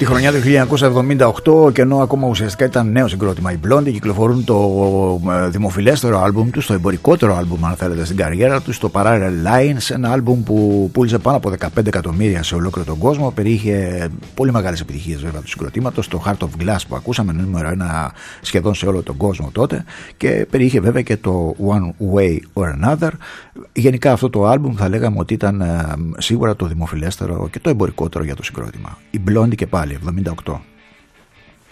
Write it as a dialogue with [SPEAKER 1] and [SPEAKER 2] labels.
[SPEAKER 1] Τη χρονιά του 1978, και ενώ ακόμα ουσιαστικά ήταν νέο συγκρότημα οι Blondie, κυκλοφορούν το δημοφιλέστερο άλμπουμ τους, το εμπορικότερο άλμπουμ αν θέλετε στην καριέρα τους, το Parallel Lines, ένα άλμπουμ που πούλησε πάνω από 15 εκατομμύρια σε ολόκληρο τον κόσμο. Περιείχε πολύ μεγάλες επιτυχίες βέβαια του συγκροτήματος, το Heart of Glass που ακούσαμε, νούμερο 1 σχεδόν σε όλο τον κόσμο τότε, και περιείχε βέβαια και το One Way or Another. Γενικά αυτό το άλμπουμ θα λέγαμε ότι ήταν σίγουρα το δημοφιλέστερο και το εμπορικότερο για το συγκρότημα. Η Blondie και πάλι, 78.